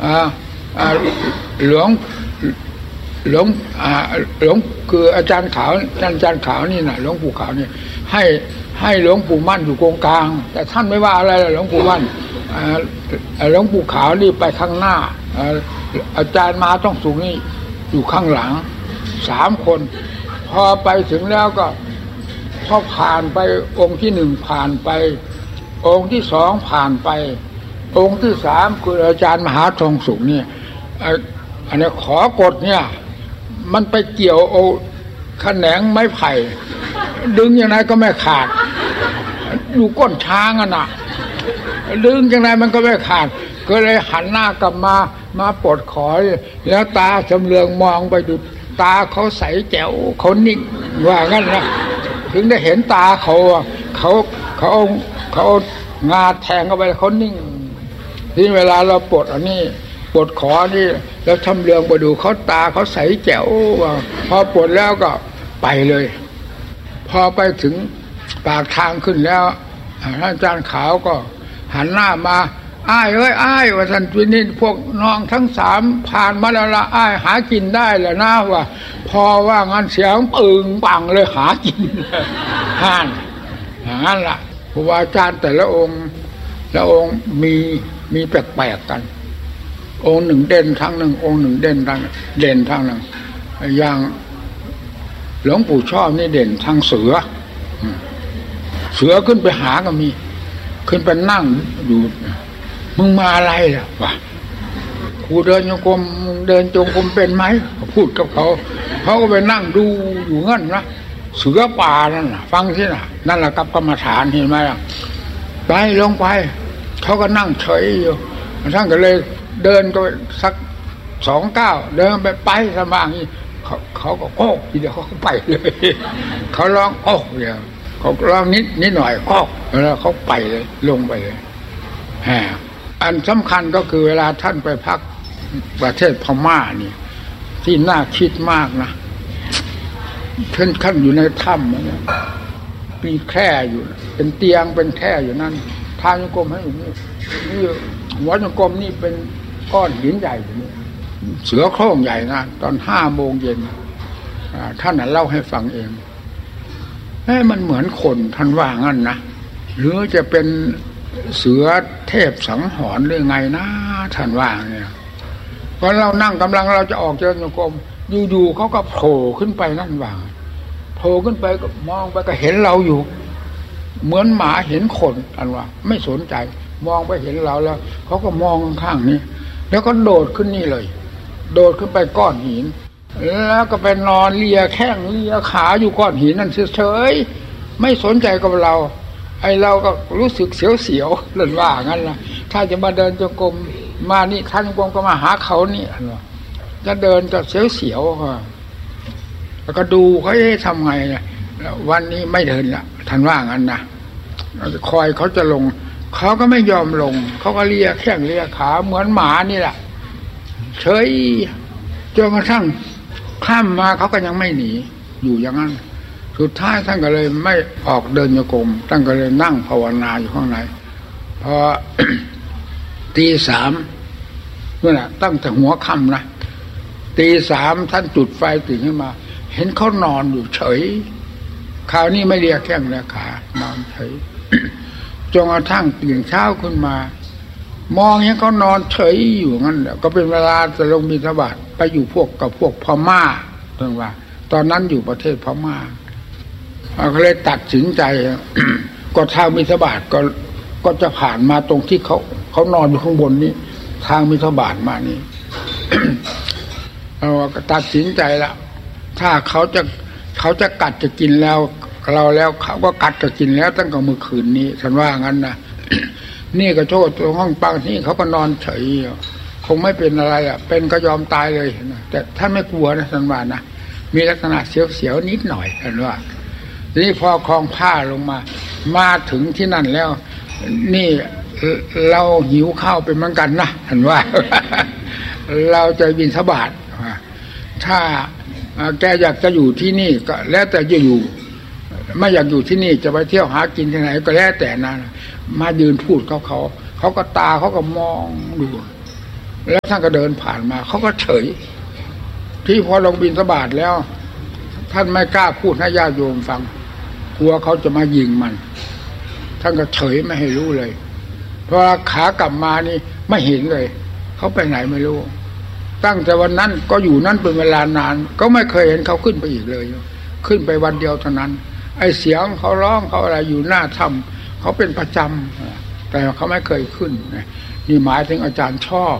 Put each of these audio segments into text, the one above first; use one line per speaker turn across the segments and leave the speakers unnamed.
หลวงหลวงหลวงคืออาจารย์ขาวนี่นะหลวงปู่ขาวนี่ให้หลวงปู่มั่นอยู่ตรงกลางแต่ท่านไม่ว่าอะไรหลวงปู่มั่นหลวงปู่ขาวนี่ไปข้างหน้าอาจารย์มาต้องสูงนี่อยู่ข้างหลัง3 คนพอไปถึงแล้วก็พอผ่านไปองค์ที่1ผ่านไปองค์ที่2ผ่านไปองค์ที่3คืออาจารย์มหาทองสุขเนี่ยอันนี้ขอกดเนี่ยมันไปเกี่ยวเอาแขนงไม้ไผ่ดึงยังไงก็ไม่ขาดอยู่ก้นช้างน่ะดึงยังไงมันก็ไม่ขาดก็เลยหันหน้ากลับมาปลดขอแล้วตาชำเลืองมองไปดูตาเขาใสแจ๋วเขานิ่งว่างั้นนะถึงได้เห็นตาเขางาแทงเข้าไปเขานิ่งที่เวลาเราปลดอันนี้ปลดขอนี่แล้วชำเลืองไปดูเขาตาเขาใสแจ๋วพอปลดแล้วก็ไปเลยพอไปถึงปากทางขึ้นแล้วท่านอาจารย์ขาวก็หันหน้ามาอ้ายเอ้ยอ้ายว่าท่านวินิจพวกน้องทั้ง3ผ่านมาแล้วละอ้ายหากินได้แล้วนะว่าพอว่างั้นเสียงปึงปังเลยหากินห่านอย่างนั้นล่ะครูบาอาจารย์แต่ละองค์มีแปลกๆกันองค์หนึ่งเด่นทางหนึ่งองค์หนึ่งเด่นทางหนึ่งอย่างหลวงปู่ชอบนี่เด่นทางเสือขึ้นไปหาก็มีขึ้นไปนั่งอยู่มึงมาอะไรล่ะวะกูเดินจงกรมเป็นไหมพูดกับเขาก็ไปนั่งดูอยู่งั้นนะเสือป่านั่นน่ะฟังสิน่ะนั่นแหละกับกรรมฐานเห็นไหมล่ะไปลงไปเขาก็นั่งเฉยอยู่ท่านก็เลยเดินก็สัก2 ก้าวเดินไปสบายเขาก็โอ๊กทีเดียวเขาไปเลยเขาร้องโอ๊กเดียวเขาร้องนิดหน่อยโอ๊กแล้วเขาไปเลยลงไปเลยอันสำคัญก็คือเวลาท่านไปพักประเทศพม่านี่ที่น่าคิดมากนะขั้นอยู่ในถ้ำนะมีแคร่อยู่เป็นเตียงเป็นแคร่อยู่นั่นทางโยกรมให้อยู่นี่หัวโยกรมนี่เป็นก้อนหินใหญ่อยู่นี่เสือโคร่งใหญ่นะตอน5 โมงเย็นท่านเล่าให้ฟังเองมันเหมือนคนท่านว่างั้นนะหรือจะเป็นเสือเทพสังหรณ์หรือไงนะท่านว่าเนี่ยพอเรานั่งกำลังเราจะออกเจริญโยกรมอยู่ๆเขาก็โผล่ขึ้นไปนั่นว่าโผล่ขึ้นไปก็มองไปก็เห็นเราอยู่เหมือนหมาเห็นคนอันว่าไม่สนใจมองไปเห็นเราแล้วเขาก็มองข้างนี้แล้วก็โดดขึ้นนี่เลยโดดขึ้นไปก้อนหินแล้วก็ไปนอนเลียแข้งเลียขาอยู่ก้อนหินนั่นเฉยๆไม่สนใจกับเราไอ้เราก็รู้สึกเสียวๆเล่นว่างั้นนะถ้าจะมาเดินจงกรมมานี่ท่านจงกรมก็มาหาเขานี่อันว่าจะเดินก็เสียวๆแล้วก็ดูเขาทำไงเนี่ยวันนี้ไม่เดินละท่านว่างั้นนะคอยเขาจะลงเขาก็ไม่ยอมลงเขาก็เลียแข้งเลียขาเหมือนหมานี่แหละเฉยจนกระทั่งข้ามมาเขาก็ยังไม่หนีอยู่อย่างนั้นสุดท้ายท่านก็เลยไม่ออกเดินโยกรมท่านก็เลยนั่งภาวนาอยู่ข้างในพอ ตี 3นั่นแหละตั้งแต่หัวค่ำนะตี 3ท่านจุดไฟตื่นขึ้นมาเห็นเขานอนอยู่เฉยคราวนี้ไม่เลียแข้งเลียขานอนเฉย จนกระทั่งตื่นเช้าขึ้นมามองเห็นเขานอนเฉยอยู่งั้นก็เป็นเวลาจะลงบิณฑบาตไปอยู่กับพวกพม่าตอนนั้นอยู่ประเทศพม่าก็เลยตัดสินใจ ก็ทางบิณฑบาตก็จะผ่านมาตรงที่เขานอนอยู่ข้างบนนี้ทางบิณฑบาตมานี่ เราก็ตัดสินใจแล้วถ้าเขาจะกัดจะกินแล้วเราแล้วเขาก็กัดจะกินแล้วตั้งแต่เมื่อคืนนี้ฉันว่างั้นนะ นี่ก็โทษตัวห้องปังที่เขาก็นอนเฉยคงไม่เป็นอะไรเป็นก็ยอมตายเลยนะแต่ท่านไม่กลัวนะฉันว่านะมีลักษณะเสียวๆนิดหน่อยฉันว่าทีนี้พอคลองผ้าลงมาถึงที่นั่นแล้วนี่เราหิวข้าวเป็นเหมือนกันนะฉันว่า เราจะบิณฑบาตถ้าแกอยากจะอยู่ที่นี่ก็แล้วแต่จะอยู่ไม่อยากอยู่ที่นี่จะไปเที่ยวหากินที่ไหนก็แล้วแต่นะมายืนพูดเขาก็ตาเขาก็มองดูแล้วท่านก็เดินผ่านมาเขาก็เฉยที่พอลงบิณฑบาตแล้วท่านไม่กล้าพูดให้ญาติโยมฟังกลัวเขาจะมายิงมันท่านก็เฉยไม่ให้รู้เลยเพราะขากลับมานี่ไม่เห็นเลยเขาไปไหนไม่รู้ตั้งแต่วันนั้นก็อยู่นั่นเป็นเวลานานก็ไม่เคยเห็นเขาขึ้นไปอีกเลยขึ้นไปวันเดียวเท่านั้นไอ้เสียงเขาร้องเขาอะไรอยู่หน้าถ้ำเขาเป็นประจำแต่เขาไม่เคยขึ้นนี่หมายถึงอาจารย์ชอบ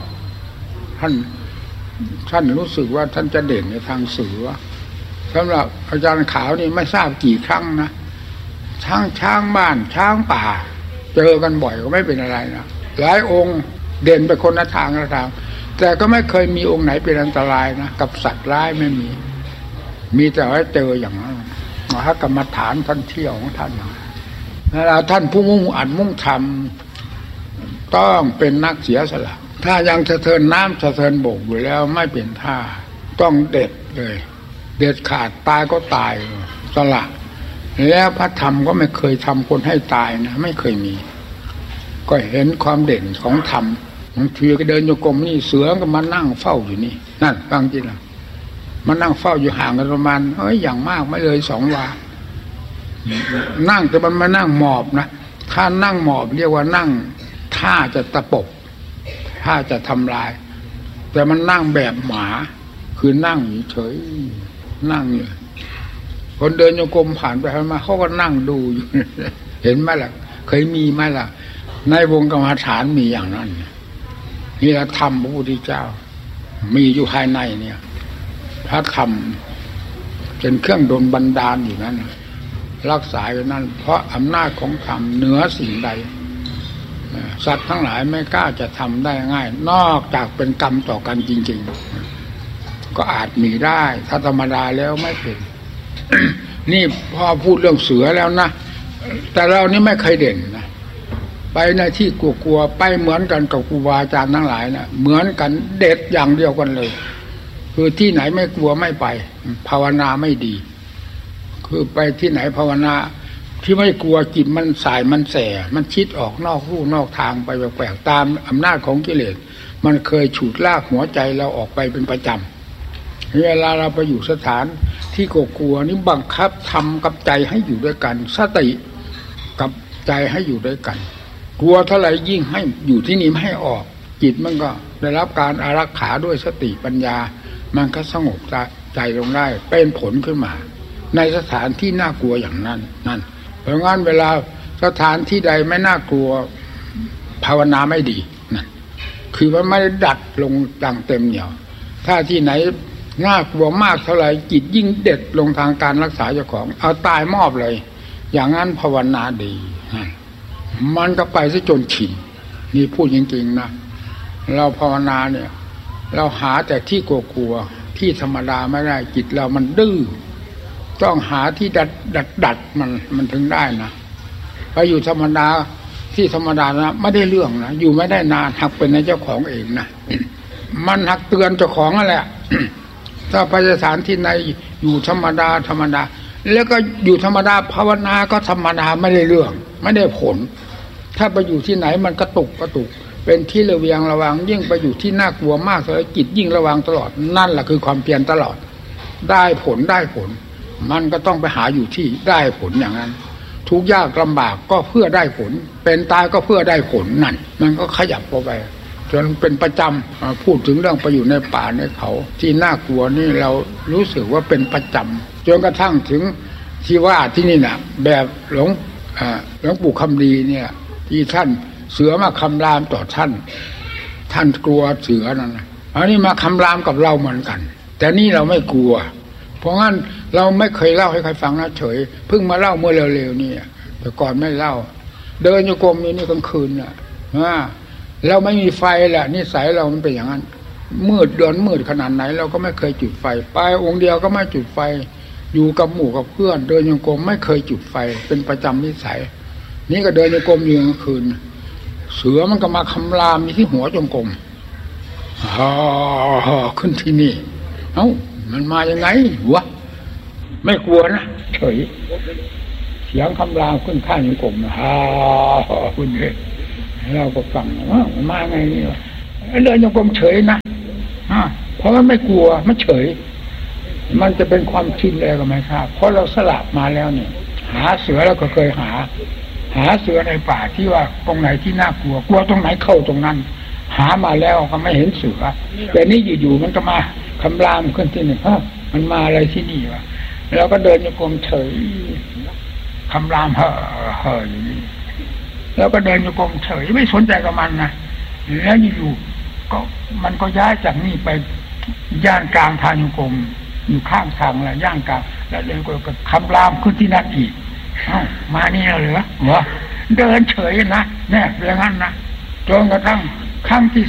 ท่านรู้สึกว่าท่านจะเด่นในทางสื่อสำหรับอาจารย์ขาวนี่ไม่ทราบกี่ครั้งนะช้างบ้านช้างป่าเจอกันบ่อยก็ไม่เป็นอะไรนะหลายองค์เด่นไปคนละทางแต่ก็ไม่เคยมีองค์ไหนเป็นอันตรายนะกับสัตว์ร้ายไม่มีแต่ว่าเจออย่างนั้นมหากรรมฐานท่านเที่ยวของท่านแล้วท่านผู้มุ่งอัดมุ่งทำต้องเป็นนักเสียสละถ้ายังสะเทินน้ำสะเทินบกอยู่แล้วไม่เป็นท่าต้องเด็ดเลยเด็ดขาดตายก็ตายสละแล้วพระธรรมก็ไม่เคยทำคนให้ตายนะไม่เคยมีก็เห็นความเด่นของธรรมบางทีก็เดินโยกรมนี่เสือก็มานั่งเฝ้าอยู่นี่นั่นฟังจริงนะมานั่งเฝ้าอยู่ห่างกันประมาณอย่างมากไม่เลย2 วานั่งแต่มันมานั่งหมอบนะถ้านั่งหมอบเรียกว่านั่งท่าจะตะปบท่าจะทำลายแต่มันนั่งแบบหมาคือนั่งเฉยนั่งอยู่คนเดินโยกรมผ่านไปผ่านมาเขาก็นั่งดูอยู่เห็นไหมล่ะเคยมีไหมล่ะในวงกรรมฐานมีอย่างนั้นนี่แหละธรรมพระพุทธเจ้ามีอยู่ภายในเนี่ยพระธรรมเป็นเครื่องดลบันดาลอยู่นั้นรักษาอยู่นั้นเพราะอำนาจของธรรมเหนือสิ่งใดสัตว์ทั้งหลายไม่กล้าจะทำได้ง่ายนอกจากเป็นกรรมต่อกันจริงๆก็อาจมีได้ถ้าธรรมดาแล้วไม่เป็น นี่พอพูดเรื่องเสือแล้วนะแต่เรานี่ไม่เคยเด่นนะไปในที่กลัวๆไปเหมือนกันกับครูบาอาจารย์ทั้งหลายนะเหมือนกันเด็ดอย่างเดียวกันเลยคือที่ไหนไม่กลัวไม่ไปภาวนาไม่ดีคือไปที่ไหนภาวนาที่ไม่กลัวจิตมันสายมันแส่มันชิดออกนอกรูนอกทางไปแปลกๆตามอำนาจของกิเลสมันเคยฉุดลากหัวใจเราออกไปเป็นประจำเวลาเราไปอยู่สถานที่กลัวนี่บังคับทำกับใจให้อยู่ด้วยกันสติกับใจให้อยู่ด้วยกันกลัวเท่าไหร่ยิ่งให้อยู่ที่นี่ไม่ให้ออกจิตมันก็ได้รับการอารักขาด้วยสติปัญญามันก็สงบใจลงได้เป็นผลขึ้นมาในสถานที่น่ากลัวอย่างนั้นนั่นเพราะงั้นเวลาสถานที่ใดไม่น่ากลัวภาวนาไม่ดีนั่นคือมันไม่ได้ดัดลงดังเต็มเหนี่ยวถ้าที่ไหนน่ากลัวมากเท่าไหร่จิตยิ่งเด็ดลงทางการรักษาเจ้าของเอาตายมอบเลยอย่างนั้นภาวนาดีมันก็ไปซะจนชินนี่พูดจริงๆนะเราภาวนาเนี่ยเราหาแต่ที่กลัวๆที่ธรรมดาไม่ได้จิตเรามันดื้อต้องหาที่ดัดมันถึงได้นะไปอยู่ธรรมดาที่ธรรมดานะไม่ได้เรื่องนะอยู่ไม่ได้นานหักเป็นในเจ้าของเองนะมันหักเตือนเจ้าของนั่นแหละ ถ้าไปสถานที่ไหนอยู่ธรรมดาแล้วก็อยู่ธรรมดาภาวนาก็ธรรมดาไม่ได้เรื่องไม่ได้ผลถ้าไปอยู่ที่ไหนมันกระตุกเป็นที่ระวังยิ่งไปอยู่ที่น่ากลัวมากเลยจิตยิ่งระวังตลอดนั่นแหละคือความเพียรตลอดได้ผลมันก็ต้องไปหาอยู่ที่ได้ผลอย่างนั้นทุกยากลำบากก็เพื่อได้ผลเป็นตายก็เพื่อได้ผลนั่นมันก็ขยับไปจนเป็นประจำพูดถึงเรื่องไปอยู่ในป่าในเขาที่น่ากลัวนี่เรารู้สึกว่าเป็นประจำจนกระทั่งถึงที่ว่าที่นี่นะแบบหลวงปู่คำดีเนี่ยที่ท่านเสือมาคำรามต่อท่านกลัวเสือนั่นนะอันนี้มาคำรามกับเราเหมือนกันแต่นี่เราไม่กลัวเพราะงั้นเราไม่เคยเล่าให้ใครฟังนะเฉยเพิ่งมาเล่าเมื่อเร็วๆนี่แต่ก่อนไม่เล่าเดินโยกรมนี่กลางคืนน่ะเราไม่มีไฟแหละนิสัยเรามันเป็นอย่างนั้นมืดเดือนมืดขนาดไหนเราก็ไม่เคยจุดไฟไปองค์เดียวก็ไม่จุดไฟอยู่กับหมู่กับเพื่อนเดินโยกรมไม่เคยจุดไฟเป็นประจำนิสัยนี่ก็เดินโยกรมอยู่กลางคืนเสือมันก็มาคำรามที่หัวโยกรมขึ้นที่นี่เอ้ามันมายังไงวะไม่กลัวนะเฉยเสียงคำรามขึ้นข้างโยกรมคุณเนี่ยเราก็ฟังว่ามาไงนี่เดินโยกมเฉยนะเพราะมันไม่กลัวมันเฉยมันจะเป็นความชินอะไรก็ไม่ทราบเพราะเราสลับมาแล้วเนี่ยหาเสือแล้วก็เคยหาเสือในป่าที่ว่าตรงไหนที่น่ากลัวกลัวตรงไหนเข้าตรงนั้นหามาแล้วก็ไม่เห็นเสือแต่นี่อยู่ๆมันก็มาคำรามขึ้นที่นี่มันมาอะไรที่นี่วะเราก็เดินโยกมเฉยคำรามอย่างนี้แล้วก็เดินโยกมเฉยไม่สนใจกับมันนะแล้วอยู่ๆก็มันก็ย้ายจากนี่ไปย่านกลางทางโยกมอยู่ข้างทางแล้วย่างกลางแล้วเดินก็คำรามขึ้นที่นั่นอีกมานี่เหรอเดินเฉยนะเนี่ยอย่างนั้นนะจนกระทั่งครั้งที่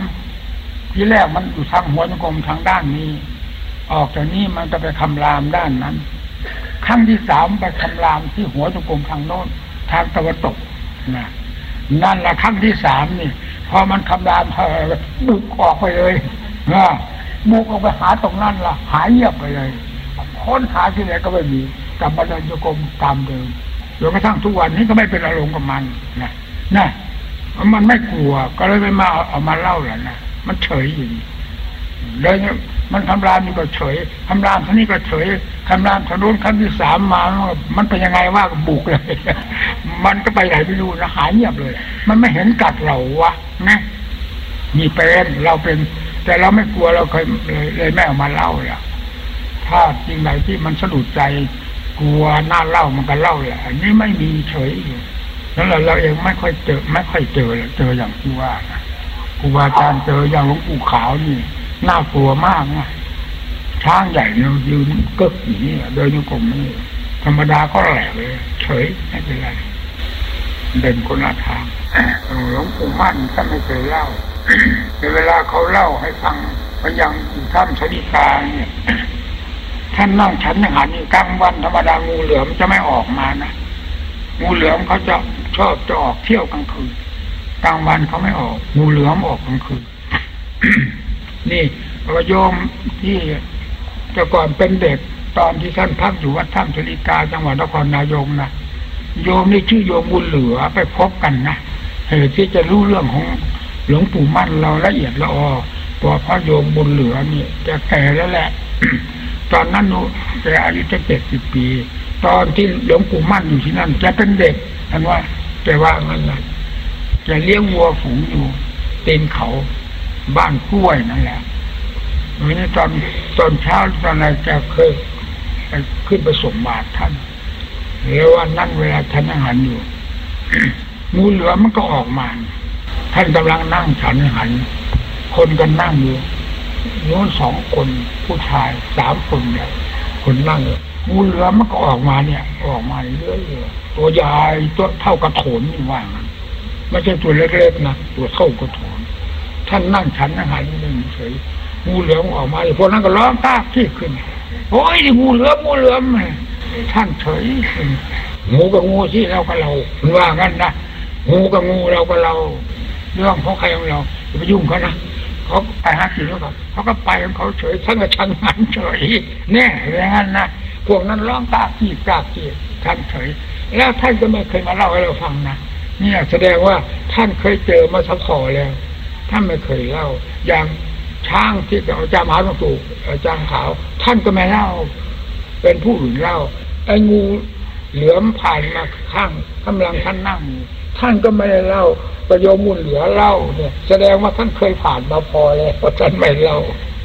3ที่แรกมันอยู่ทางหัวโยกมทางด้านนี้ออกจากนี้มันจะไปคำรามด้านนั้นครั้งที่3ไปคำรามที่หัวโยกมทางโน้นทางตะวันตกนั่นแหละครั้งที่3นี่พอมันคำรามบุกออกไปเลยบุกออกไปหาตรงนั้นล่ะหายเงียบไปเลยค้นหาที่ไหนก็ไม่มีกลับมาเดินโยกมตามเดิมจนกระทั่งทุกวันนี้ก็ไม่เป็นอารมณ์กับมันนะมันไม่กลัวก็เลยไม่มาเอามาเล่าแหละนะมันเฉยอยู่เลยมันคำรามนี่ก็เฉยคำรามท่านี้ก็เฉยคำรามถนนครั้งที่3มามันเป็นยังไงว่าบุกเลยมันก็ไปไหนไม่รู้นะหายเงียบเลยมันไม่เห็นกัดเราวะนะมีเป็นเราเป็นแต่เราไม่กลัวเราเคยเลยไม่เอามาเล่าแล้วถ้าจริงไหนที่มันสะดุดใจกลัวน่าเล่ามันก็เล่าแหละอันนี้ไม่มีเฉยอยู่แล้วเราเองไม่ค่อยเจอเจออย่างที่ว่านะครูบาอาจารย์เจออย่างหลวงปู่ขาวนี่น่ากลัวมากนะช้างใหญ่เนี่ยยืนกึกอย่างนี้เดินโยกมนี่ธรรมดาก็แหลกเลยเฉยไม่เป็นไรเดินคนละทางหลวงปู่มั่นท่านไม่เคยเล่าในเวลาเขาเล่าให้ฟังไปยังถ้ำชนิกาเนี่ยท่านนั่งฉันอาหารกลางวันธรรมดางูเหลือมจะไม่ออกมานะงูเหลือมเขาจะชอบจะออกเที่ยวกลางคืนกลางวันเขาไม่ออกงูเหลือมออกกลางคืน นี่โยมที่แต่ก่อนเป็นเด็กตอนที่ท่านพักอยู่วัดถ้ำชนิกาจังหวัดนครนายกนะโยมนี่ชื่อโยมบุญเหลือไปพบกันนะเหตุที่จะรู้เรื่องของหลวงปู่มั่นเราละเอียดละออตัวพระโยมบุญเหลือนี่แกแก่แล้วแหละ ตอนนั้นแกอายุจะ70 ปีตอนที่หลวงปู่มั่นอยู่ที่นั่นแกเป็นเด็กท่านว่าแกว่างั้นนะแกเลี้ยงวัวฝูงอยู่เต็นเขาบ้านกล้วยนั่นแหละวันนี้ตอนเช้าตอนอะไรแกเคยขึ้นไปส่งบาตรท่านแล้ววันนั้นเวลาท่านอาหารอยู่ งูเหลือมมันก็ออกมาท่านกำลังนั่งฉันอาหารคนกันนั่งอยู่โน้น2 คนผู้ชาย3 คนเนี่ยคนนั่งงูเหลือมมันก็ออกมาเนี่ยออกมาเรื่อยๆตัวใหญ่ตัวเท่ากระโถนนี่ว่างั้นไม่ใช่ตัวเล็กๆนะตัวเท่ากระโถนท่านนั่งฉันอาหารนี่เฉยงูเหลือมออกมาพวกนั้นก็ร้องตากที่ขึ้นโอ้ยงูเหลือมท่านเฉยงูกับงูที่เรากับเราว่างั้นนะงูกับงูเรากับเราเรื่องของใครของเราอย่าไปยุ่งเขานะเขาไปหากินแล้วเขาก็ไปของเขาเฉยท่านก็ชังหันเฉยเนี่ยอย่างนั้นนะพวกนั้นร้องตากที่ท่านเฉยแล้วท่านก็ไม่เคยมาเล่าให้เราฟังนะเนี่ยแสดงว่าท่านเคยเจอมาสักขอแล้วท่านไม่เคยเล่าอย่างช้างที่อาจารย์มหาหลวงปู่อาจารย์ขาวท่านก็ไม่เล่าเป็นผู้อื่นเล่าไอ้งูเหลือมผ่านมาข้างกำลังท่านนั่งท่านก็ไม่ได้เล่าประโยชน์มูลเหลือเล่าเนี่ยแสดงว่าท่านเคยผ่านมาพอแล้วท่านไม่เล่า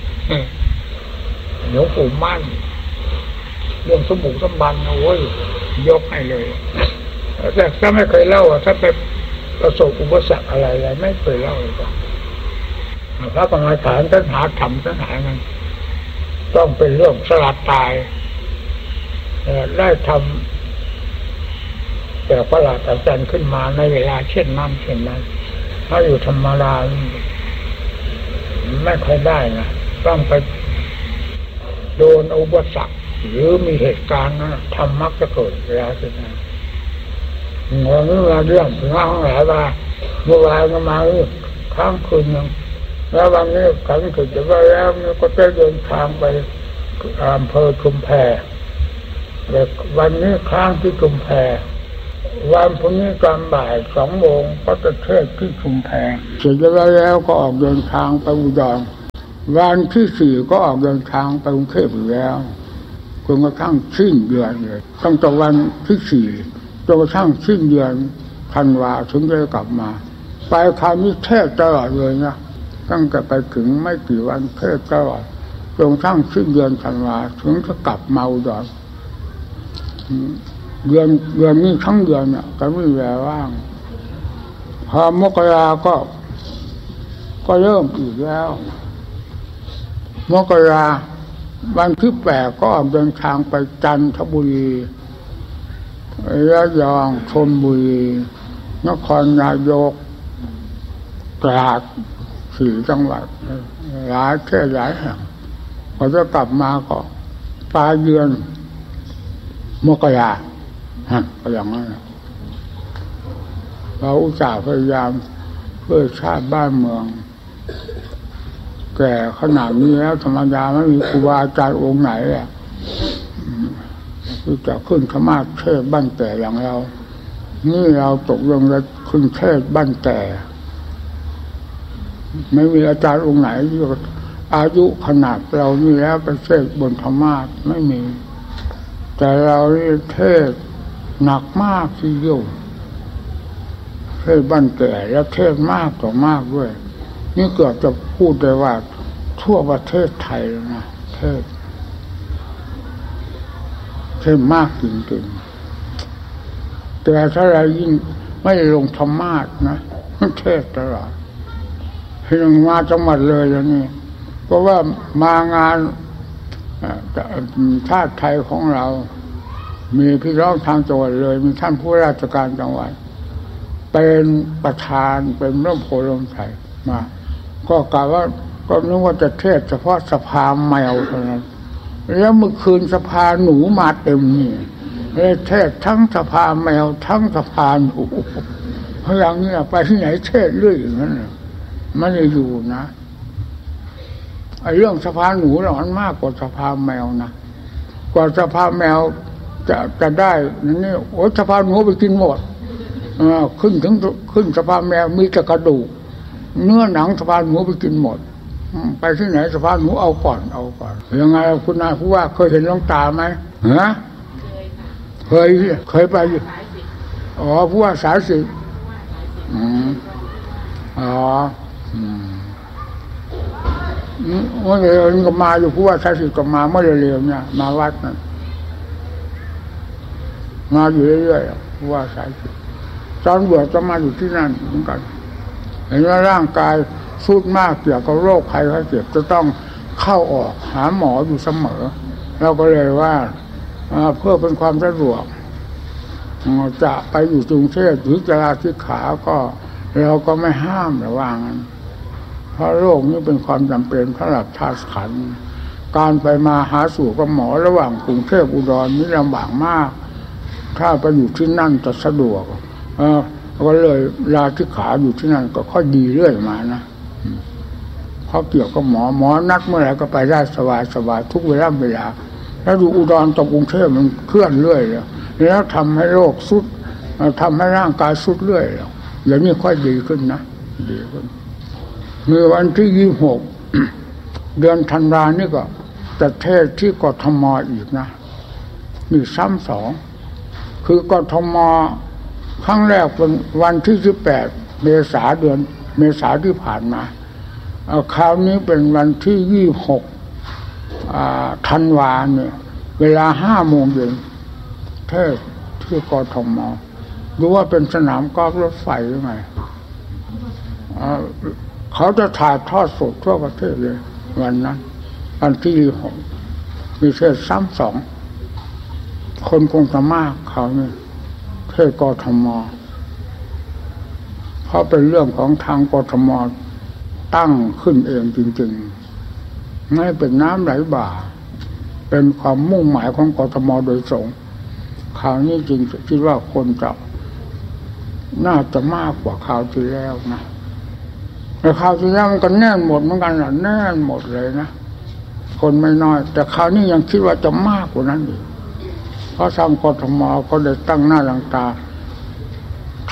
หลวงปู่มั่นเรื่องสมบุกสมบันโอ้ยยกให้เลยแต่ถ้าไม่เคยเล่าท่านไปประสบอุปสรรคอะไรไม่เคยเล่าเลยพระกรรมฐานท่านหาธรรมท่านหามันต้องเป็นเรื่องสลัดตายได้ทำแต่ประหลาดอาจารย์ขึ้นมาในเวลาเช่นนั้นถ้าอยู่ธรรมดาไม่ค่อยได้นะต้องไปโดนอุปสรรคหรือมีเหตุการณ์นะทำมักจะเกิดเวลาขึ้นมาเรื่องถึงห้องหลายว่าเมื่อวานก็มาค้างคืนนึงแล้ววันนี้ขันถึงจะไปแล้วก็จะเดินทางไปอำเภอชุมแพวันนี้ค้างที่ชุมแพวันพรุ่งนี้ตอนบ่าย2 โมงก็จะเทศน์ที่ชุมแพเสร็จแล้วก็ออกเดินทางไปอุดรวันที่4ก็ออกเดินทางไปกรุงเทพอยู่แล้วจนกระทั่งสิ้นเดือนเลยตั้งแต่วันที่4จนกระทั่งสิ้นเดือนธันวาถึงจะกลับมาไปคราวนี้เทศน์ตลอดเลยนะตั้งแต่ไปถึงไม่กี่วันเทศน์ตลอดจนกระทั่งสิ้นเดือนธันวาถึงจะกลับมาอุดรเดือนนี้ทั้งเดือนเนี่ยก็ไม่มีเวลาว่างพอมกราก็เริ่มอีกแล้วมกราวันที่8ก็ออกเดินทางไปจันทบุรีระยองชลบุรีนครนายกตราด4 จังหวัดหลายแห่งพอจะกลับมาก็ปลายเดือนมกราก็อย่างนั้นเราอุตส่าห์พยายามเพื่อชาติบ้านเมืองแก่ขนาดนี้แล้วธรรมดาไม่มีครูบาอาจารย์องค์ไหนที่จะขึ้นธรรมะเทศบ้านแต่อย่างเรานี่เราตกลงจะขึ้นเทศบ้านแต่ไม่มีอาจารย์องค์ไหนที่อายุขนาดเรานี่แล้วไปเทศบนธรรมะไม่มีแต่เราเทศหนักมากทีเดียวเทศบ้านแต่แล้วเทศมากต่อมากด้วยนี่เกือบจะพูดได้ว่าทั่วประเทศไทยแล้วนะเทศมากจริงๆแต่ถ้าเรายิ่งไม่ลงธรรมะนะเทศตลอดให้ลงมาจังหวัดเลยแล้วนี่เพราะว่ามางานชาติไทยของเรามีพี่น้องทางจังหวัดเลยมีท่านผู้ราชการจังหวัดเป็นประธานเป็นร่มโพลมไทยมาก็กล่าวว่าก็นึกว่าจะเทศเฉพาะสภาแมวเท่านั้นแล้วเมื่อคืนสภาหนูมาเต็มนี่เลยเทศทั้งสภาแมวทั้งสภาหนูเพราะอย่างนี้ไปที่ไหนเทศเรื่อยอย่างนั้นไม่ได้อยู่นะไอ้เรื่องสภาหนูเรามันมากกว่าสภาแมวนะกว่าสภาแมวจะได้นี่โอ้สภาหนูไปกินหมดขึ้นสภาแมวมีแต่กระดูกเนื้อหนังสภาหนูไปกินหมดไปที่ไหนสภาหนูเอาก่อนยังไงคุณนายผู้ว่าเคยเห็นหลวงตาไหมฮะเคยไปอ๋อผู้ว่าสายสิเมื่อเร็วนี่ก็มาอยู่ผู้ว่าสายสิก็มาเมื่อเร็วเนี่ยมาวัดนั่นมาอยู่เรื่อยๆผู้ว่าสายสิตอนบวชจะมาอยู่ที่นั่นเหมือนกันเห็นว่าร่างกายสุดมากเกี่ยวกับโรคภัยไข้เจ็บจะต้องเข้าออกหาหมออยู่เสมอเราก็เลยว่าเพื่อเป็นความสะดวกจะไปอยู่กรุงเทพหรือจะลาสิกขาก็เราก็ไม่ห้ามระวังเพราะโรคนี้เป็นความจำเป็นสำหรับธาตุขันธ์การไปมาหาสู่กับหมอระหว่างกรุงเทพอุดรนี่ลำบากมากถ้าไปอยู่ที่นั่นจะสะดวกก็เลยลาสิกขาอยู่ที่นั่นก็ค่อยดีเรื่อยมานะเพราะเกี่ยวกับหมอนัดเมื่อไหร่ก็ไปได้สบายทุกเวลาแล้วดูอุดรกับกรุงเทพมันเคลื่อนเรื่อยแล้วทำให้โรคสุดทำให้ร่างกายสุดเรื่อยอย่างนี้ค่อยดีขึ้นนะดีขึ้นเมื่อวันที่26 เดือนธันวานี่ก็จะเทศที่กทมอีกนะมีซ้ำ2คือกทมครั้งแรกเป็นวันที่18 เมษายนที่ผ่านมาคราวนี้เป็นวันที่26 ธันวาเนี่ยเวลา 5 โมงเย็นเทศที่กทมดูว่าเป็นสนามกอล์ฟรถไฟหรือไงเขาจะถ่ายทอดสดทั่วประเทศเลยวันนั้นวันที่6มีเทศซ้ำ2คนคงจะมากเขาเนี่ยเทศกทมเพราะเป็นเรื่องของทางกทมตั้งขึ้นเองจริงๆไม่เป็นน้ำไหลบ่าเป็นความมุ่งหมายของกทมโดยตรงคราวนี้จริงคิดว่าคนจะน่าจะมากกว่าคราวที่แล้วนะแต่คราวที่แล้วมันก็แน่นหมดเหมือนกันแน่นหมดเลยนะคนไม่น้อยแต่คราวนี้ยังคิดว่าจะมากกว่านั้นอีกเพราะทางกทมเขาได้ตั้งหน้าตั้งตา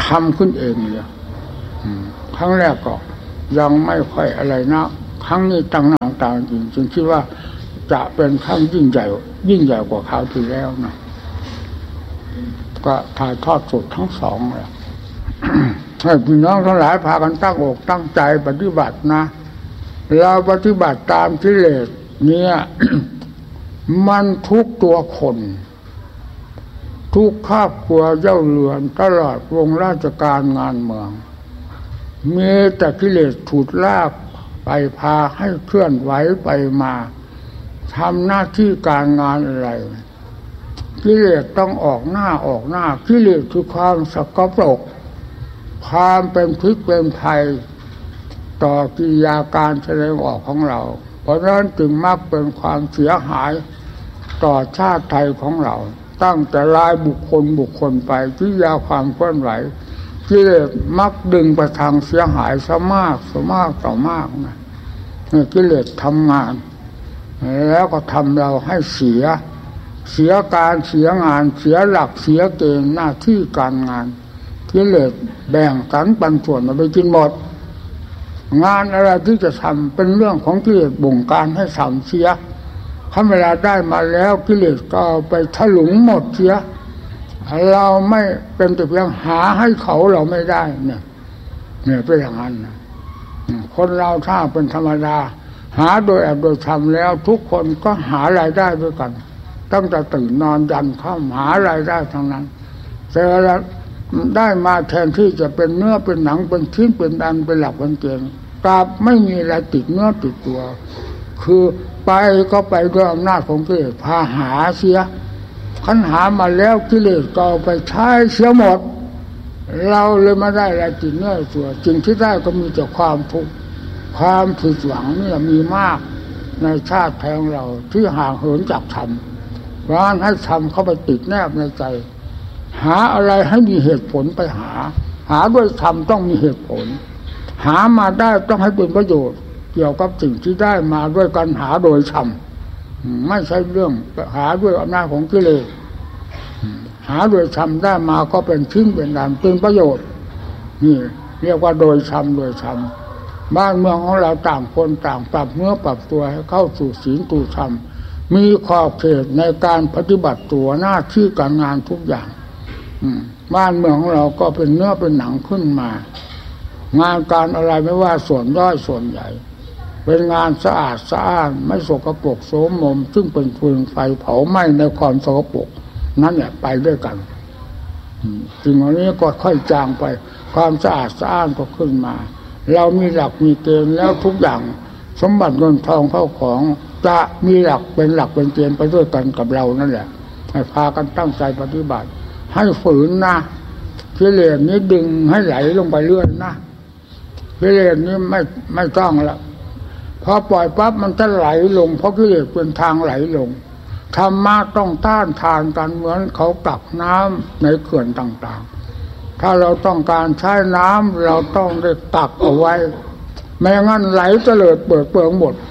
ทำขึ้นเองเนี่ยครั้งแรกก็ยังไม่ค่อยอะไรนะครั้งนี้ตั้งหน้าต่างจริงจึงคิดว่าจะเป็นครั้งยิ่งใหญ่กว่าคราวที่แล้วนะก็ถ่ายทอดสดทั้งสองเลยให้พี่น้องทั้งหลายพากันตั้งอกตั้งใจปฏิบัตินะเราปฏิบัติตามกิเลสเนี่ย มันทุกตัวคนทุกครอบครัวเจ้าเรือนตลอดวงราชการงานเมืองมีแต่กิเลสถูกลากไปพาให้เคลื่อนไหวไปมาทำหน้าที่การงานอะไรกิเลสต้องออกหน้ากิเลสคือความสกปรกความเป็นพิษเป็นภัยต่อกิริยาการแสดงออกของเราเพราะฉะนั้นจึงมักเป็นความเสียหายต่อชาติไทยของเราตั้งแต่รายบุคคลไปกิริยาความเคลื่อนไหวกิเลสมักดึงไปทางเสียหายซะมากต่อมากนะกิเลสทำงานแล้วก็ทำเราให้เสียการเสียงานเสียหลักเสียเกณฑ์หน้าที่การงานกิเลสแบ่งกันปันส่วนมาไปกินหมดงานอะไรที่จะทำเป็นเรื่องของกิเลสบงการให้ทำเสียเวลาได้มาแล้วกิเลสก็ไปถลุงหมดเสียเราไม่เป็นแต่เพียงหาให้เขาเราไม่ได้เนี่ยเป็นอย่างนั้นนะคนเราถ้าเป็นธรรมดาหาโดยแอบโดยทำแล้วทุกคนก็หารายได้ด้วยกันตั้งแต่ตื่นนอนยันค่ำหารายได้ทั้งนั้นแต่ละได้มาแทนที่จะเป็นเนื้อเป็นหนังเป็นชิ้นเป็นอันเป็นหลักเป็นเกณฑ์กลับไม่มีอะไรติดเนื้อติดตัวคือไปก็ไปด้วยอำนาจของกิเลสพาหาเสียขันหามาแล้วกิเลสก็ไปใช้เสียหมดเราเลยไม่ได้อะไรติดเนื้อตัวจริงที่ได้ก็มีแต่ความทุกข์ความผิดหวังนี่มีมากในชาติไทยของเราที่ห่างเหินจากธรรมเพราะฉะนั้นให้ธรรมเข้าไปติดแนบในใจหาอะไรให้มีเหตุผลไปหาด้วยธรรมต้องมีเหตุผลหามาได้ต้องให้เป็นประโยชน์เกี่ยวกับสิ่งที่ได้มาด้วยการหาโดยธรรมไม่ใช่เรื่องหาด้วยอำนาจของกิเลสหาโดยธรรมได้มาก็เป็นชิ้นเป็นอันเป็นประโยชน์นี่เรียกว่าโดยธรรมบ้านเมืองของเราต่างคนต่างปรับเนื้อปรับตัวให้เข้าสู่ศีลสู่ธรรมมีขอบเขตในการปฏิบัติตัวหน้าที่การงานทุกอย่างบ้านเมืองของเราก็เป็นเนื้อเป็นหนังขึ้นมางานการอะไรไม่ว่าส่วนย่อยส่วนใหญ่เป็นงานสะอาดสะอ้านไม่สกปรกโสมมซึ่งเป็นฟืนไฟเผาไหม้ในความสกปรกนั่นแหละไปด้วยกันสิ่งเหล่านี้ก็ค่อยจางไปความสะอาดสะอ้านก็ขึ้นมาเรามีหลักมีเกณฑ์แล้วทุกอย่างสมบัติเงินทองเข้าของจะมีหลักเป็นเกณฑ์ไปด้วยกันกับเรานั่นแหละให้พากันตั้งใจปฏิบัติให้ฝืนนะกิเลสนี้ดึงให้ไหลลงไปเรื่อยนะกิเลสนี้ไม่ต้องละพอปล่อยปั๊บมันจะไหลลงเพราะกิเลสเป็นทางไหลลงธรรมะต้องต้านทานกันเหมือนเขากักน้ำในเขื่อนต่างๆถ้าเราต้องการใช้น้ำเราต้องได้ตักเอาไว้ไม่งั้นไหลเตลิดเปิงหมด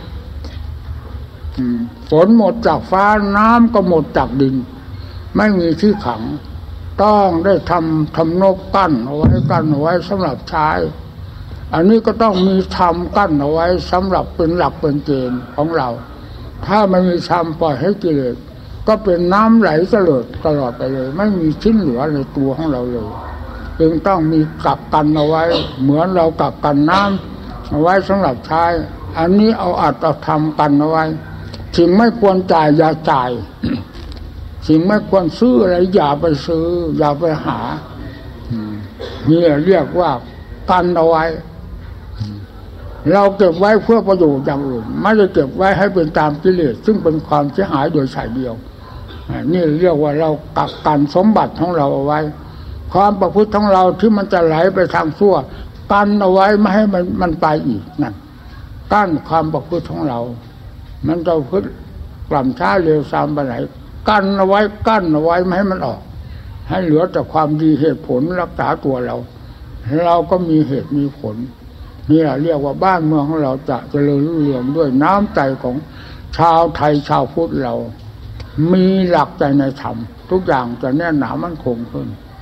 ฝนหมดจากฟ้าน้ำก็หมดจากดินไม่มีที่ขังต้องได้ทำนกกั้นเอาไว้สำหรับใช้อันนี้ก็ต้องมีธรรมกั้นเอาไว้สำหรับเป็นหลักเป็นเกณฑ์ของเราถ้าไม่มีธรรมปล่อยให้กิเลสก็เป็นน้ำไหลเตลิดตลอดไปเลยไม่มีชิ้นเหลือในตัวของเราเลยจึงต้องมีกักกันเอาไว้เหมือนเรากักกันน้ำเอาไว้สำหรับใช้อันนี้เอาธรรมกันเอาไว้สิ่งไม่ควรจ่ายอย่าจ่ายสิ่งไม่ควรซื้ออะไรอย่าไปซื้ออย่าไปหานี่เรียกว่ากันเอาไว้เราเก็บไว้เพื่อประโยชน์อย่างอื่นไม่ได้เก็บไว้ให้เป็นตามกิเลสซึ่งเป็นความเสียหายโดยสายเดียวนี่เรียกว่าเรากักกันสมบัติของเราเอาไว้ความประพฤติของเราที่มันจะไหลไปทางชั่วกันเอาไว้ไม่ให้มันไปอีกนั่นกั้นความประพฤติของเรามันจะพึ่งกล่ำช้าเร็วซามไปไหนกั้นเอาไว้ไม่ให้มันออกให้เหลือแต่ความดีเหตุผลรักษาตัวเราก็มีเหตุมีผลนี่เรียกว่าบ้านเมืองของเราจะเจริญรุ่งเรืองด้วยน้ำใจของชาวไทยชาวพุทธเรามีหลักใจในธรรมทุกอย่างจะแน่นหนามั่นคงขึ้น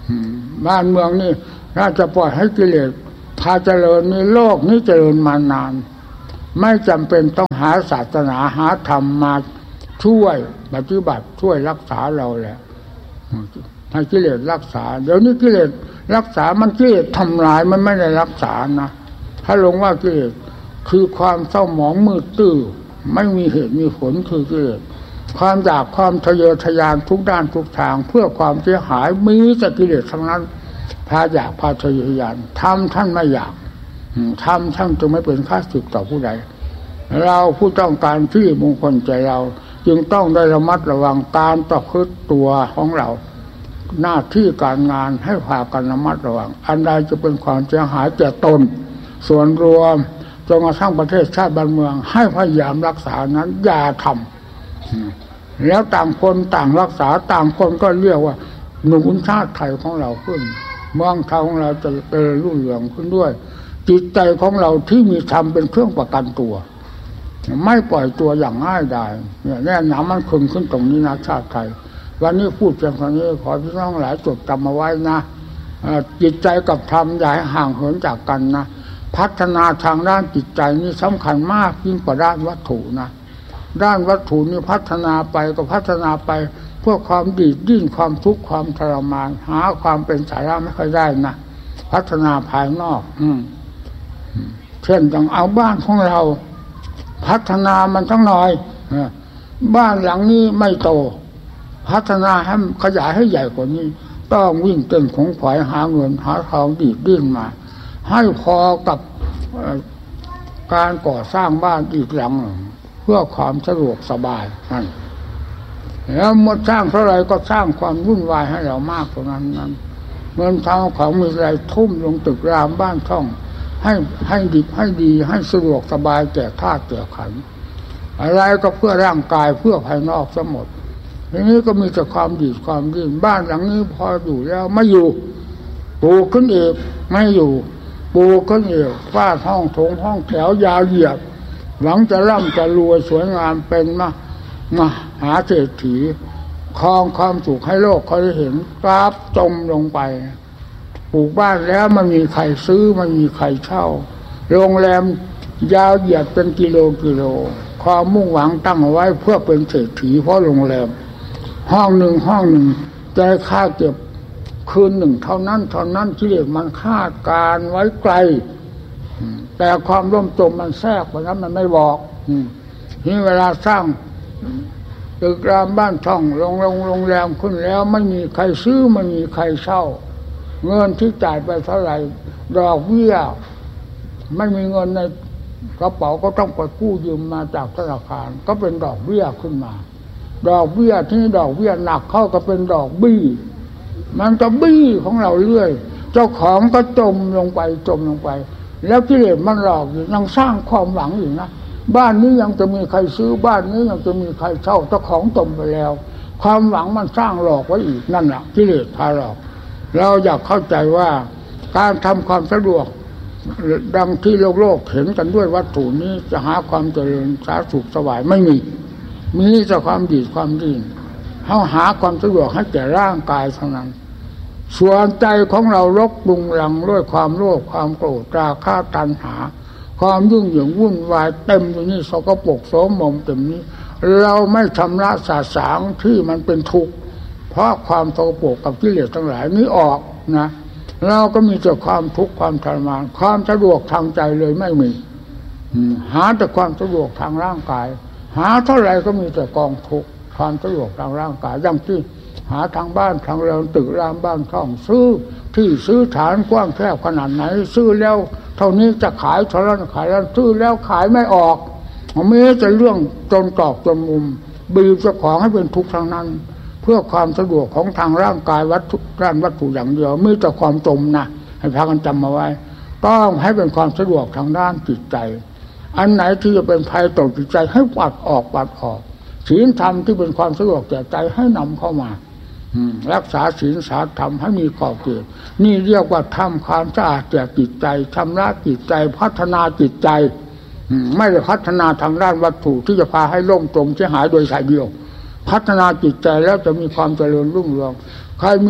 บ้านเมืองนี่ถ้าจะปล่อยให้กิเลสพาเจริญในโลกนี้เจริญมานานไม่จำเป็นต้องหาศาสนาหาธรรมมาช่วยปฏิบัติช่วยรักษาเราแหละให้กิเลสรักษาเดี๋ยวนี้กิเลสรักษามันกิเลสทำลายมันไม่ได้รักษานะถ้าลงว่ากิเลสคือความเศร้าหมองมืดตื้อไม่มีเหตุมีผลคือกิเลสความอยากความทะเยอทะยานทุกด้านทุกทางเพื่อความเสียหายมีแต่กิเลสทั้งนั้นพาอยากพาทะเยอทะยานทำท่านไม่อยากทำท่านจะไม่เป็นข้าศึกต่อผู้ใดเราผู้ต้องการที่มงคลใจเราจึงต้องได้ระมัดระวังการประพฤติตัวของเราหน้าที่การงานให้พากันระมัดระวังอันใดจะเป็นความเสียหายแก่ตนส่วนรวมจนกระทั่งประเทศชาติบ้านเมืองให้พยายามรักษานั้นอย่าทำแล้วต่างคนต่างรักษาต่างคนก็เรียกว่าหนุนชาติไทยของเราขึ้นเมืองไทยของเราจะเจริญรุ่งเรืองขึ้นด้วยจิตใจของเราที่มีธรรมเป็นเครื่องประกันตัวไม่ปล่อยตัวอย่างง่ายดายเนี่ยแน่นอนมันคงขึ้นตรงนี้นะชาติไทยวันนี้พูดเพียงเท่านี้ขอพี่น้องหลายจดจำเอาไว้นะจิตใจกับธรรมอย่าให้ห่างเหินจากกันนะพัฒนาทางด้านจิตใจนี่สำคัญมากยิ่งกว่าด้านวัตถุนะด้านวัตถุนี่พัฒนาไปก็พัฒนาไปเพื่อความดีดดิ้นความทุกข์ความทรมานหาความเป็นสาระไม่ค่อยได้นะพัฒนาภายนอกเช่นต้องเอาบ้านของเราพัฒนามันทั้งน้อยบ้านหลังนี้ไม่โตพัฒนาให้ขยายให้ใหญ่กว่านี้ต้องวิ่งเต้นขงขวายหาเงินหาทองดีดดิ้นมาให้พอกับการก่อสร้างบ้านอีกหลังเพื่อความสะดวกสบายนั่นแล้วเมื่อสร้างเท่าไรก็สร้างความวุ่นวายให้เรามากกว่านั้นเงินทองของมีอะไรทุ่มลงตึกรามบ้านช่องให้ดิบให้ดีให้สะดวกสบายแก่ธาตุแก่ขันธ์อะไรก็เพื่อร่างกายเพื่อภายนอกทั้งหมดทีนี้ก็มีแต่ความดีความดิ้นบ้านหลังนี้พออยู่แล้วไม่อยู่ปลูกขึ้นอีกไม่อยู่ปลูกขึ้นอีกฟาดห้องโถงห้องแถวยาวเหยียบหลังจะร่ำจะรวยสวยงามเป็นมหาเศรษฐีครองความสุขให้โลกเขาได้เห็นกราบจมลงไปปลูกบ้านแล้วมันมีใครซื้อมันมีใครเช่าโรงแรมยาวเหยียดเป็นกิโลความมุ่งหวังตั้งเอาไว้เพื่อเป็นเศรษฐีเพราะโรงแรมห้องหนึ่งแต่ค่าเก็บคืนหนึ่งเท่านั้นที่เรียกมันคาดการไว้ไกลแต่ความร่มจมมันแทรกเพราะนั้นมันไม่บอกนี่เวลาสร้างตึกรามบ้านช่องโรงแรมขึ้นแล้วไม่มีใครซื้อไม่มีใครเช่าเงินที่จ่ายไปเท่าไหร่ดอกเบี้ยไม่มีเงินในกระเป๋าก็ต้องไปกู้ยืมมาจากธนาคารก็เป็นดอกเบี้ยขึ้นมาดอกเบี้ยที่ดอกเบี้ยหนักเข้าก็เป็นดอกบี้มันจะบี้ของเราเรื่อยเจ้าของก็จมลงไปแล้วกิเลสมันหลอกอยู่ยังสร้างความหวังอยู่นะบ้านนี้ยังจะมีใครซื้อบ้านนี้ยังจะมีใครเช่าเจ้าของจมไปแล้วความหวังมันสร้างหลอกไว้อีกนั่นแหละกิเลสพาหลอกเราอยากเข้าใจว่าการทำความสะดวกดังที่โลกเห็นกันด้วยวัตถุนี้จะหาความเจริญสาสุขสบายไม่มีแต่ความดีความดิ้นเขาหาความสะดวกให้แก่ร่างกายเท่านั้นส่วนใจของเรารกรุงรังด้วยความโลภความโกรธราคะตัณหาความยุ่งเหยิงวุ่นวายเต็มอยู่นี่สกปรกโสมมเต็มนี้เราไม่ชำระสาสางที่มันเป็นทุกข์เพราะความสกปรกกับกิเลสทั้งหลายนี้ออกนะเราก็มีแต่ความทุกข์ความทรมานความสะดวกทางใจเลยไม่มีหาแต่ความสะดวกทางร่างกายหาเท่าไรก็มีแต่กองทุกข์ความสะดวกทางร่างกายอย่างที่หาทางบ้านทางเรือนตึกรามบ้านช่องซื้อที่ซื้อฐานกว้างแคบขนาดไหนซื้อแล้วเท่านี้จะขายเท่านั้นขายแล้วซื้อแล้วขายไม่ออกมีแต่เรื่องจนตอกจนมุมบีบเจ้าของให้เป็นทุกข์ทางนั้นเพื่อความสะดวกของทางร่างกายวัตถุอย่างเดียวมีแต่ความจมนะให้พากันจำมาไว้ต้องให้เป็นความสะดวกทางด้านจิตใจอันไหนที่จะเป็นภัยต่อจิตใจให้ปัดออกศีลธรรมที่เป็นความสะดวกแก่ใจให้นำเข้ามารักษาศีลสาธรรมให้มีขอบเขตนี่เรียกว่าทำความสะอาดแก่จิตใจชำระจิตใจพัฒนาจิตใจไม่ได้พัฒนาทางด้านวัตถุที่จะพาให้ล่มจมเสียหายโดยสายเดียวพัฒนาจิตใจแล้วจะมีความเจริญรุ่งเรืองใครมี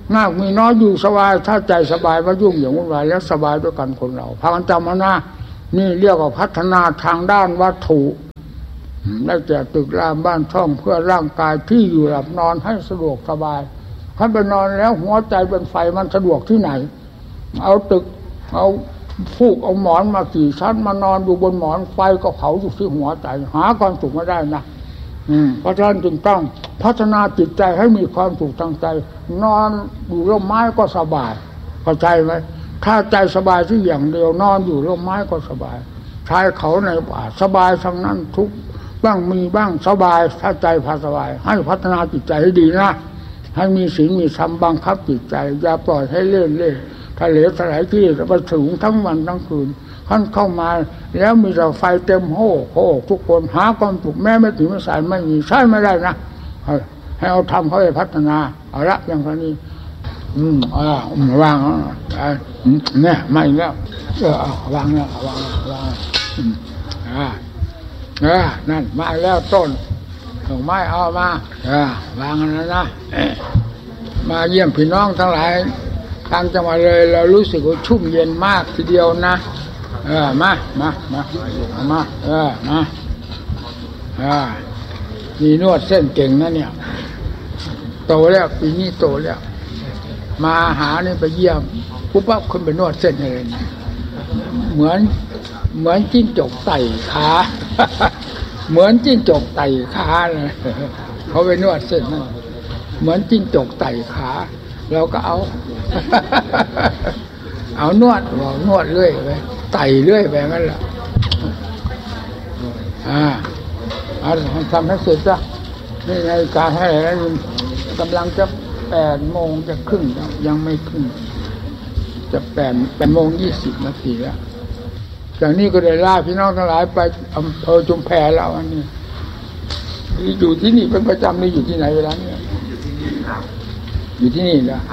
มากมีน้อยอยู่สบายถ้าใจสบายว่ายุ่งอย่างวุ่นวายแล้วสบายด้วยกันคนเราพากันจำมานะนี่เรียกว่าพัฒนาทางด้านวัตถุได้แก่ตึกรามบ้านช่องเพื่อร่างกายที่อยู่หลับนอนให้สะดวกสบายท่านไปนอนแล้วหัวใจเป็นไฟมันสะดวกที่ไหนเอาตึกเอาฟูกเอาหมอนมากี่ชั้นมานอนอยู่บนหมอนไฟก็เผาอยู่ที่หัวใจหาความสุขไม่ได้นะเพราะฉะนั้นจึงต้องพัฒนาจิตใจให้มีความสุขทางใจนอนอยู่ร่มไม้ก็สบายเข้าใจไหมถ้าใจสบายที่อย่างเดียวนอนอยู่ร่มไม้ก็สบายชายเขาในป่าสบายทั้งนั้นทุกบ้างมีบ้างสบายถ้าใจพาสบายให้พัฒนาจิตใจให้ดีนะให้มีศีลมีธรรมบังคับจิตใจอย่าปล่อยให้เล่นทะเลสลายที่ไปสูงทั้งวันทั้งคืนท่านเข้ามาแล้วมีแต่ไฟเต็มโห่ทุกคนหาความสุขแม้ไม่ถึงไม่สายไม่มีใช่ไม่ได้นะให้เอาทำเขาไปพัฒนาเอาละอย่างนี้วางเนี่ยไม่แล้ววางแล้ววางนั่นมาแล้วต้นดอกไม้เอามาวางแล้วนะมาเยี่ยมพี่น้องทั้งหลายทางจังหวัดเลยเรารู้สึกว่าชุ่มเย็นมากทีเดียวนะมามีนวดเส้นเก่งนะเนี่ยโตแล้วปีนี้โตแล้วมาหาเนี่ยไปเยี่ยมปุ๊บปั๊บคนไปนวดเส้นเลยเหมือนจิ้งจกไต่ขาเหมือนจิ้งจกไต่ขาเลยเขาไปนวดเส้นนั่นเหมือนจิ้งจกไต่ขาเราก็เอานวดเรื่อยไปไต่เรื่อยไปงั้นแหละทำให้เสร็จจ้ะนี่ในการให้อะไรกำลังจะ8:00 นจะครึ่งยังไม่ครึ่งจะ8:20 นาทีแล้วจากนี้ก็ได้ลาพี่น้องทั้งหลายไปอำเภอชุมแพแล้วอันนี้อยู่ที่นี่เป็นประจำนี่อยู่ที่ไหนเวลานี้อยู่ที่นี่นะ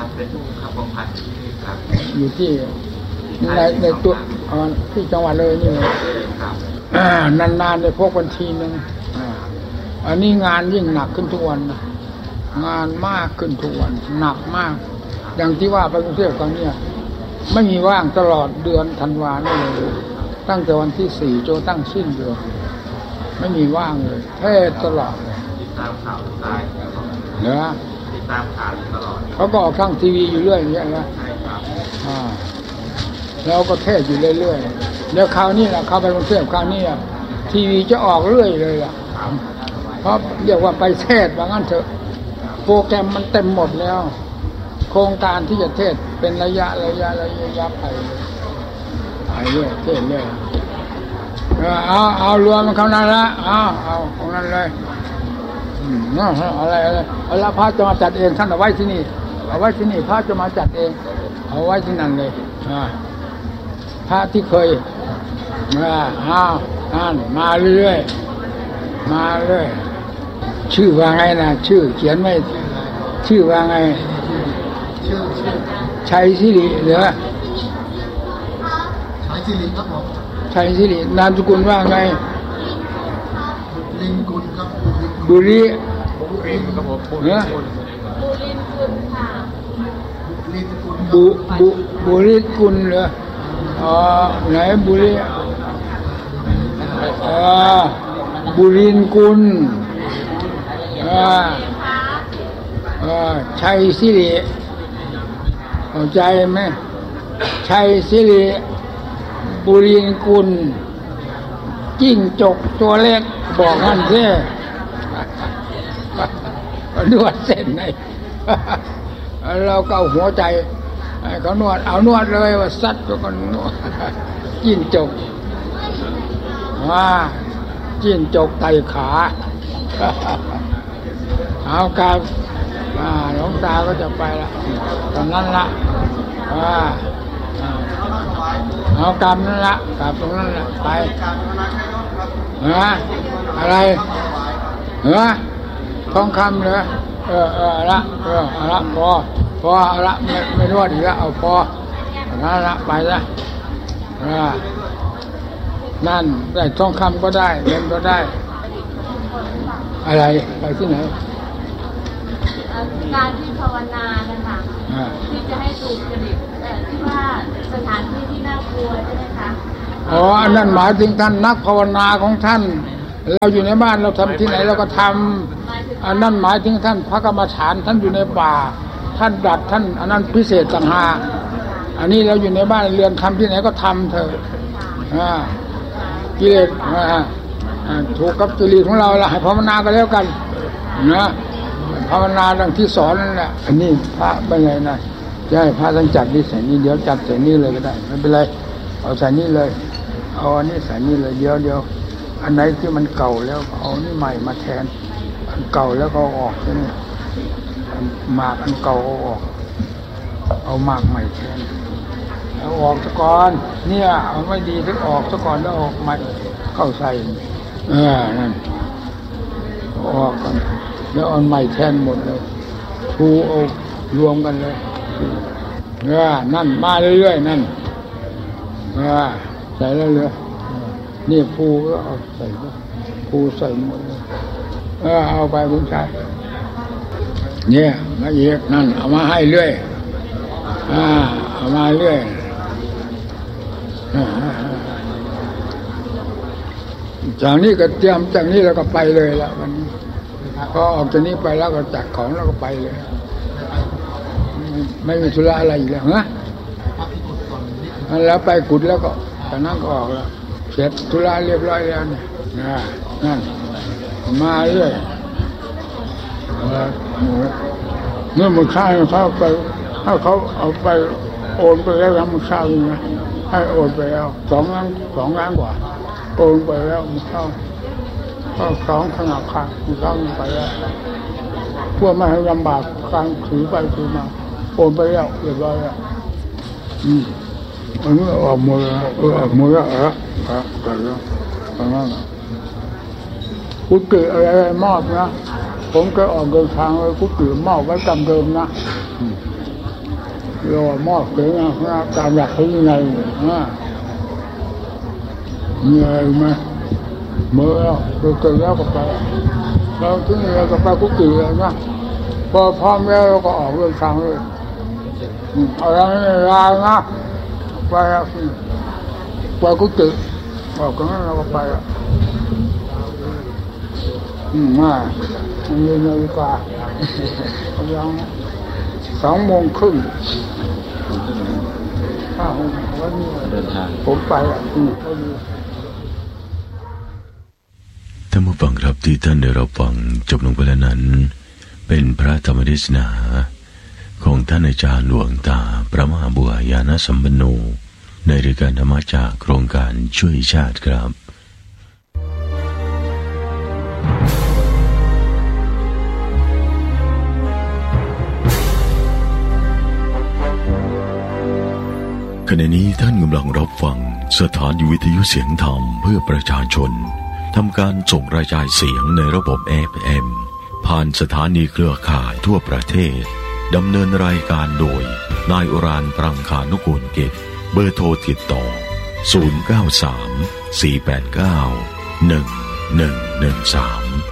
อยู่ที่ในตัวที่จังหวัดเลยนี่เลยนานๆได้พบกันทีนึงอันนี้งานยิ่งหนักขึ้นทุกวันนะงานมากขึ้นทุกวันหนักมากอย่างที่ว่าไปกรุงเทพครั้งนี้ไม่มีว่างตลอดเดือนธันวาคมนี่เลยตั้งแต่วันที่4จนตั้งสิ้นเดือนไม่มีว่างเลยเทศตลอดติดตามข่าวเหรอติดตามข่าวตลอดเขาก็ออกทางทีวีอยู่เรื่อยอย่างเงี้ยนะแล้วก็เทศอยู่เรื่อยๆแล้วคราวนี้แหละเข้าไปกรุงเทพคราวนี้ทีวีจะออกเรื่อยเลยล่ะเพราะเรียกว่าไปเทศว่างั้นเถอะโปรแกรมมันเต็มหมดแล้วโครงการที่จะเทศเป็นระยะไปเรื่อยเทศเรื่อยเอารวมมันเขานั้นละเอาของนั้นเลยอะไรเอาละพระจะมาจัดเองท่านเอาไว้ที่นี่พระจะมาจัดเองเอาไว้ที่นั่นเลยพระที่เคยมาเรื่อยชื่อว่าไงนะชื่อเขียนไม่ชื่อว่าไงชัยสิริเหรอชัยสิริครับผมชัยสิรินามสกุลว่าไงลิงกุลครับบุรีครับผมบุรีกุลเหรอไหนบุรีบุรีกุลชัยสิริเข้าใจไหมชัยสิริบุรีกุลจิ้งจกตัวเล็กบอกนั่นสินวดเส้นไหนเราก็เอาหัวใจเขานวดเอานวดเลยว่าซัดก็นวดจิ้งจกจิ้งจกไต่ขาเอาการหลวงตาก็จะไปละตอนนั้นละเอากรรมนั่นละกรรมตรงนั้นละไปอะไรทองคำเหรอละพอละไม่รอดอีกแล้วเอาพอนั่นละไปละนั่นได้ทองคำก็ได้เงินก็ได้อะไรไปที่ไหน
การที่ภาวนานะคะที่จะให้ถูกจริตที่ว่าสถานที่ที่น่ากลัวใช่ไหมคะ
อันนั้นหมายถึงท่านนักภาวนาของท่านเราอยู่ในบ้านเราทำที่ไหนเราก็ทำอันนั้นหมายถึงท่านพระกรรมฐานท่านอยู่ในป่าท่านดัดท่านอันนั้นพิเศษต่างหากอันนี้เราอยู่ในบ้านเรือนทำที่ไหนก็ทำเถอะกิเลสถูกกับกิเลสของเราละให้ภาวนากันแล้วกันนะภาวนาดังที่สอนนั่นแหละอันนี้พระเป็นไงนะจะให้พระทั้งจัดนี่ใส่นี่เดี๋ยวจัดใส่นี่เลยก็ได้ไม่เป็นไรเอาใส่นี่เลยเอาอันนี้ใส่นี่เลยเดี๋ยวอันไหนที่มันเก่าแล้วเอานี่ใหม่มาแทนอันเก่าแล้วก็ออกใช่ไหมหมากอันเก่าเอาออกเอาหมากใหม่แทนเอาออกซะก่อนเนี่ยเอาไม่ดีถึงออกซะก่อนแล้วออกใหม่เข้าใส่นั่นออกกันแล้วเอาใหม่แทนหมดเลยทูเอารวมกันเลยนั่นมาเรื่อยๆนั่นใส่แล้วเลยนี่ภูก็เอาใส่ภูใส่หมดเลยเอาไปคุณชายเนี่ยมาอีกนั่นเอามาให้เรื่อยเอามาเรื่อยจากนี้ก็เตรียมจากนี้แล้วก็ไปเลยแล้ววันนี้พอออกจากนี้ไปแล้วก็จัดของแล้วก็ไปเลยไม่มีธุระอะไรอีกแล้วนะแล้วไปกุดแล้วก็จากนั้นก็ออกแล้วเสร็จธุระเรียบร้อยแล้วเนี่ยนั่นมาเรื่อยเมื่อมันข้าวเขาไปถ้าเขาเอาไปโอนไปแล้วมันข้าวนะให้โอนไปแล้ว2 ล้านกว่าโอนไปแล้วมันเข้า2 ธนาคารมันเข้าไปแล้วเพื่อไม่ให้ลำบากการถือไปถือมาโอนไปแล้วเรียบร้อยแล้วอันนี้ออกมือแล้วแต่แล้วตอนนั้นกุฏิอะไรมอบนะผมก็ออกเดินทางเลยกุฏิมอบไว้จำเดิมนะเรามอบเสียนะตามหลักเขายังไงมีอะไรไหมเมื่อแล้วเกิดแล้วก็ไปเราที่นี่เราก็ไปกุฏิเลยนะพอพร้อมแล้วเราก็ออกเดินทางเลยอะไรไม่ลานะไปกุฏิออกกันนั้นเราก็ไปมาเย็นนาฬิกายัง2 โมงครึ่งวันนี้เดินทางผมไป
ท่านผู้ฟังครับที่ท่านได้รับฟังจบลงไปแล้วนั้นเป็นพระธรรมเทศนาของท่านอาจารย์หลวงตาพระมหาบัวญาณสัมปันโนในรายการธรรมจากโครงการช่วยชาติครับขณะนี้ท่านกำลังรับฟังสถานีวิทยุเสียงธรรมเพื่อประชาชนทำการส่งกระจายเสียงในระบบ FM ผ่านสถานีเครือข่ายทั่วประเทศดำเนินรายการโดยนายอุรานปรังคานุกูลกิจเบอร์โทรติดต่อ093 489 1113